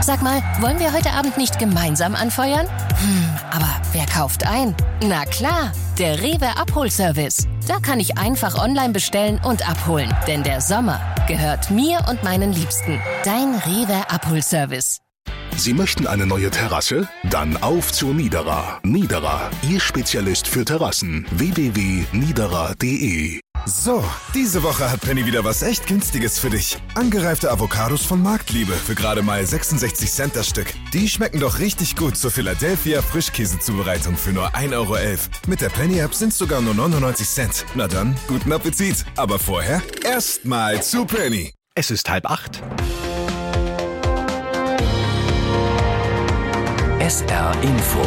Sag mal, wollen wir heute Abend nicht gemeinsam anfeuern? Aber wer kauft ein? Na klar, der Rewe Abholservice. Da kann ich einfach online bestellen und abholen. Denn der Sommer gehört mir und meinen Liebsten. Dein Rewe Abholservice. Sie möchten eine neue Terrasse? Dann auf zu Niederer. Niederer, Ihr Spezialist für Terrassen. www.niederer.de. So, diese Woche hat Penny wieder was echt Günstiges für dich. Angereifte Avocados von Marktliebe für gerade mal 66 Cent das Stück. Die schmecken doch richtig gut zur Philadelphia Frischkäsezubereitung für nur 1,11 Euro. Mit der Penny-App sind es sogar nur 99 Cent. Na dann, guten Appetit. Aber vorher erstmal zu Penny. Es ist 7:30. SR Info.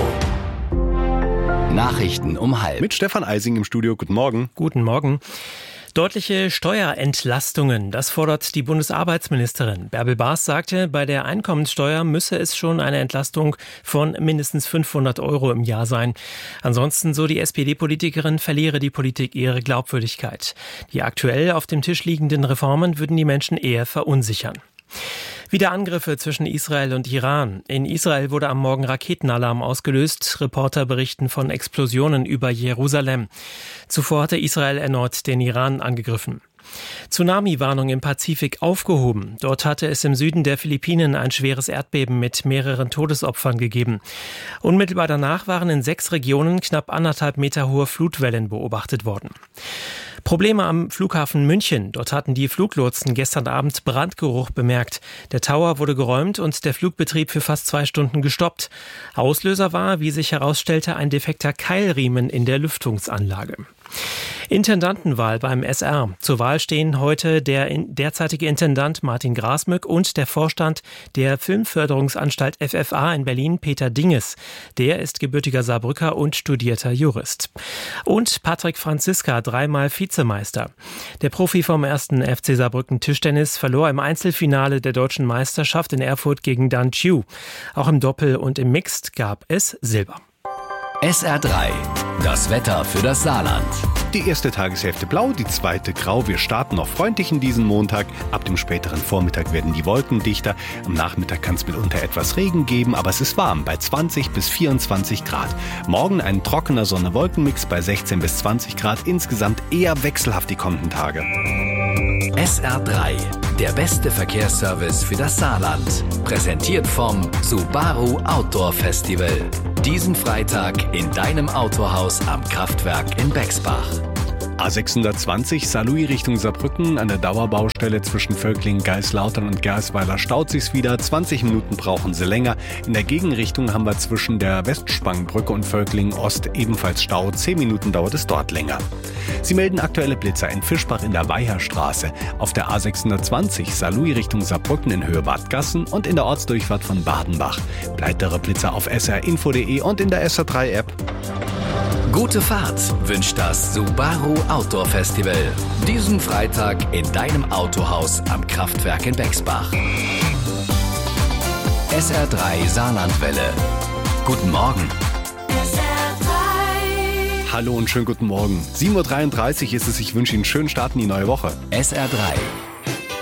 Nachrichten um 7:30. Mit Stefan Eising im Studio. Guten Morgen. Guten Morgen. Deutliche Steuerentlastungen, das fordert die Bundesarbeitsministerin. Bärbel Baas sagte, bei der Einkommenssteuer müsse es schon eine Entlastung von mindestens 500 Euro im Jahr sein. Ansonsten, so die SPD-Politikerin, verliere die Politik ihre Glaubwürdigkeit. Die aktuell auf dem Tisch liegenden Reformen würden die Menschen eher verunsichern. Wieder Angriffe zwischen Israel und Iran. In Israel wurde am Morgen Raketenalarm ausgelöst. Reporter berichten von Explosionen über Jerusalem. Zuvor hatte Israel erneut den Iran angegriffen. Tsunami-Warnung im Pazifik aufgehoben. Dort hatte es im Süden der Philippinen ein schweres Erdbeben mit mehreren Todesopfern gegeben. Unmittelbar danach waren in 6 Regionen knapp 1,5 Meter hohe Flutwellen beobachtet worden. Probleme am Flughafen München. Dort hatten die Fluglotsen gestern Abend Brandgeruch bemerkt. Der Tower wurde geräumt und der Flugbetrieb für fast 2 Stunden gestoppt. Auslöser war, wie sich herausstellte, ein defekter Keilriemen in der Lüftungsanlage. Intendantenwahl beim SR. Zur Wahl stehen heute der derzeitige Intendant Martin Grasmück und der Vorstand der Filmförderungsanstalt FFA in Berlin, Peter Dinges. Der ist gebürtiger Saarbrücker und studierter Jurist. Und Patrick Franziska, 3-mal Vizemeister. Der Profi vom 1. FC Saarbrücken Tischtennis verlor im Einzelfinale der deutschen Meisterschaft in Erfurt gegen Dan Chiu. Auch im Doppel und im Mixed gab es Silber. SR3, das Wetter für das Saarland. Die erste Tageshälfte blau, die zweite grau. Wir starten noch freundlich in diesen Montag. Ab dem späteren Vormittag werden die Wolken dichter. Am Nachmittag kann es mitunter etwas Regen geben, aber es ist warm bei 20 bis 24 Grad. Morgen ein trockener Sonne-Wolken-Mix bei 16 bis 20 Grad. Insgesamt eher wechselhaft die kommenden Tage. SR3, der beste Verkehrsservice für das Saarland. Präsentiert vom Subaru Outdoor Festival. Diesen Freitag in deinem Autohaus am Kraftwerk in Bexbach. A620 Saarlouis Richtung Saarbrücken. An der Dauerbaustelle zwischen Völklingen, Geislautern und Gersweiler staut sich's wieder. 20 Minuten brauchen sie länger. In der Gegenrichtung haben wir zwischen der Westspangenbrücke und Völklingen Ost ebenfalls Stau. 10 Minuten dauert es dort länger. Sie melden aktuelle Blitzer in Fischbach in der Weiherstraße, auf der A620 Saarlouis Richtung Saarbrücken in Höhe Bad Gassen und in der Ortsdurchfahrt von Badenbach. Weitere Blitzer auf srinfo.de und in der SR3-App. Gute Fahrt wünscht das Subaru Outdoor Festival. Diesen Freitag in deinem Autohaus am Kraftwerk in Bexbach. SR3 Saarlandwelle. Guten Morgen. Hallo und schönen guten Morgen. 7:33 Uhr ist es. Ich wünsche Ihnen einen schönen Start in die neue Woche. SR3.